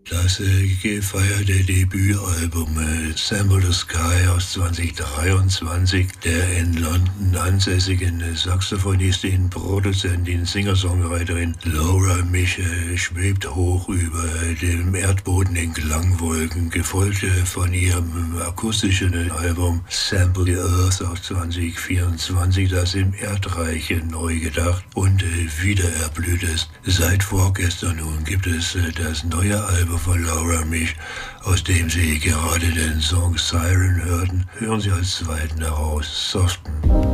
Das gefeierte Debütalbum Sample the Sky aus 2023 der in London ansässigen Saxophonistin, Produzentin, Singer-Songwriterin Laura Mich schwebt hoch über dem Erdboden in Klangwolken, gefolgt von ihrem akustischen Album Sample the Earth aus 2024, das im Erdreich neu gedacht und wieder erblüht ist. Seit vorgestern nun gibt es das neue Album von Laura Mich, aus dem Sie gerade den Song Siren hörten. Hören Sie als zweiten heraus, Soften.